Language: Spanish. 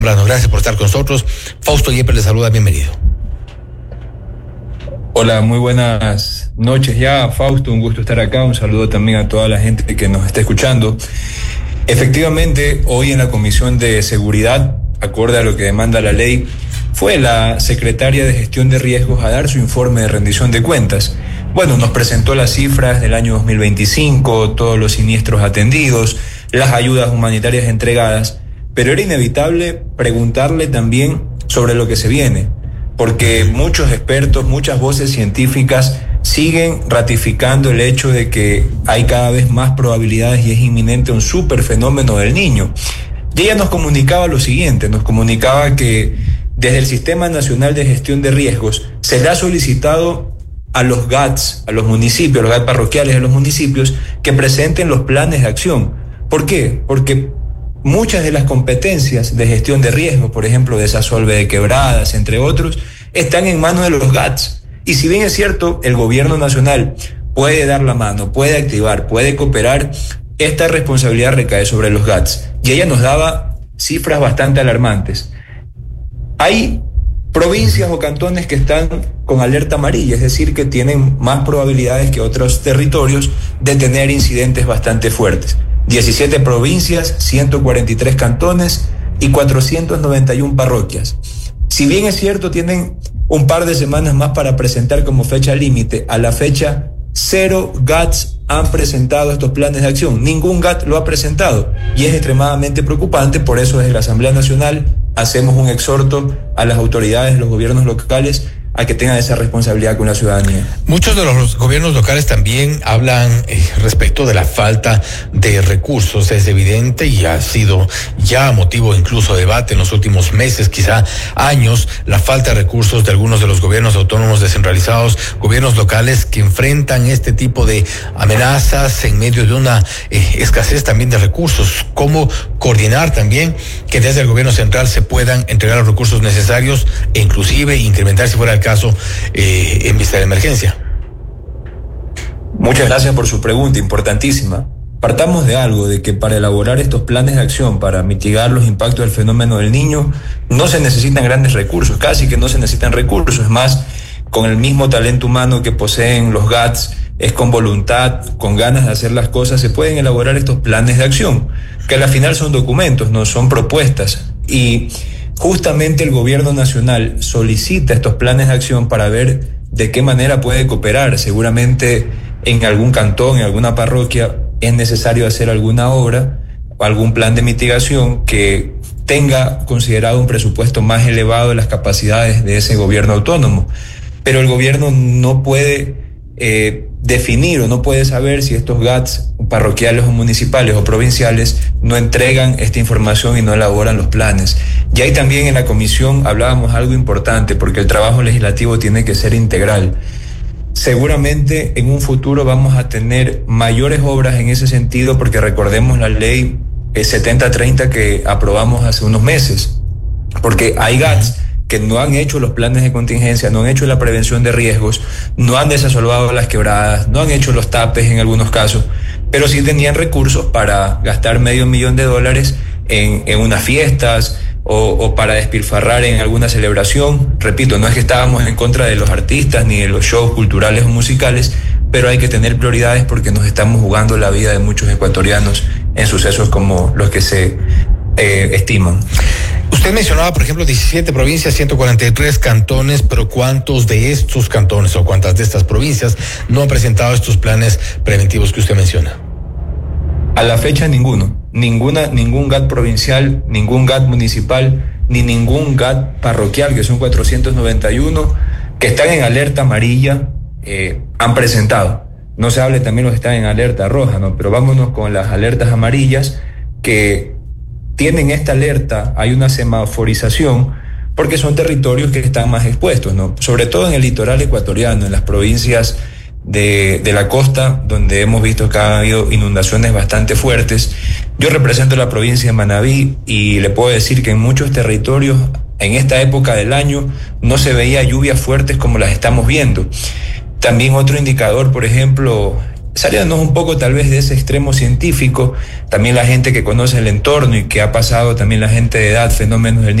Gracias por estar con nosotros. Fausto Yepes le saluda, bienvenido. Hola, muy buenas noches ya, Fausto, un gusto estar acá, un saludo también a toda la gente que nos está escuchando. Efectivamente, hoy en la Comisión de Seguridad, acorde a lo que demanda la ley, fue la secretaria de Gestión de Riesgos a dar su informe de rendición de cuentas. Bueno, nos presentó las cifras del año 2025, todos los siniestros atendidos, las ayudas humanitarias entregadas, pero era inevitable preguntarle también sobre lo que se viene, porque muchos expertos, muchas voces científicas siguen ratificando el hecho de que hay cada vez más probabilidades y es inminente un superfenómeno del Niño. Y ella nos comunicaba lo siguiente, nos comunicaba que desde el Sistema Nacional de Gestión de Riesgos se le ha solicitado a los GATs, a los municipios, a los GAT parroquiales de los municipios, que presenten los planes de acción. ¿Por qué? Porque muchas de las competencias de gestión de riesgos, por ejemplo, desasolve de quebradas, entre otros, están en manos de los GATs. Y si bien es cierto, el gobierno nacional puede dar la mano, puede activar, puede cooperar, esta responsabilidad recae sobre los GATs. Y ella nos daba cifras bastante alarmantes. Hay provincias o cantones que están con alerta amarilla, es decir, que tienen más probabilidades que otros territorios de tener incidentes bastante fuertes. 17 provincias, 143 cantones y 491 parroquias. Si bien es cierto, tienen un par de semanas más para presentar como fecha límite, a la fecha 0 GATs han presentado estos planes de acción. Ningún GAT lo ha presentado y es extremadamente preocupante. Por eso desde la Asamblea Nacional hacemos un exhorto a las autoridades, los gobiernos locales, a que tengan esa responsabilidad con la ciudadanía. Muchos de los gobiernos locales también hablan respecto de la falta de recursos. Es evidente y ha sido ya motivo incluso de debate en los últimos meses, quizá años, la falta de recursos de algunos de los gobiernos autónomos descentralizados, gobiernos locales que enfrentan este tipo de amenazas en medio de una escasez también de recursos. ¿Cómo coordinar también que desde el gobierno central se puedan entregar los recursos necesarios e inclusive incrementar, si fuera el caso, en vista de la emergencia? Muchas gracias por su pregunta, importantísima. Partamos de algo, de que para elaborar estos planes de acción, para mitigar los impactos del fenómeno del Niño, no se necesitan grandes recursos, casi que no se necesitan recursos. Es más, con el mismo talento humano que poseen los GATs, es con voluntad, con ganas de hacer las cosas, se pueden elaborar estos planes de acción, que al final son documentos, no son propuestas. Y justamente el gobierno nacional solicita estos planes de acción para ver de qué manera puede cooperar. Seguramente en algún cantón, en alguna parroquia, es necesario hacer alguna obra o algún plan de mitigación que tenga considerado un presupuesto más elevado de las capacidades de ese gobierno autónomo. Pero el gobierno no puede definir o no puede saber si estos GATs parroquiales o municipales o provinciales no entregan esta información y no elaboran los planes. Y ahí también en la comisión hablábamos algo importante, porque el trabajo legislativo tiene que ser integral. Seguramente en un futuro vamos a tener mayores obras en ese sentido, porque recordemos la ley 7030 que aprobamos hace unos meses, porque hay GATs que no han hecho los planes de contingencia, no han hecho la prevención de riesgos, no han desasolvado las quebradas, no han hecho los tapes en algunos casos, pero sí tenían recursos para gastar $500,000 en unas fiestas o para despilfarrar en alguna celebración. Repito, no es que estábamos en contra de los artistas ni de los shows culturales o musicales, pero hay que tener prioridades porque nos estamos jugando la vida de muchos ecuatorianos en sucesos como los que se estiman. Usted mencionaba, por ejemplo, 17 provincias, 143 cantones, pero ¿cuántos de estos cantones o cuántas de estas provincias no han presentado estos planes preventivos que usted menciona? A la fecha ninguno. Ningún GAT provincial, ningún GAT municipal, ni ningún GAT parroquial, que son 491, que están en alerta amarilla, han presentado. No se hable también los que están en alerta roja, ¿no? Pero vámonos con las alertas amarillas que tienen esta alerta. Hay una semaforización porque son territorios que están más expuestos, ¿no? Sobre todo en el litoral ecuatoriano, en las provincias de la costa, donde hemos visto que ha habido inundaciones bastante fuertes. Yo represento la provincia de Manabí y le puedo decir que en muchos territorios en esta época del año no se veía lluvias fuertes como las estamos viendo. También otro indicador, por ejemplo, saliéndonos un poco tal vez de ese extremo científico, también la gente que conoce el entorno y que ha pasado, también la gente de edad, fenómenos del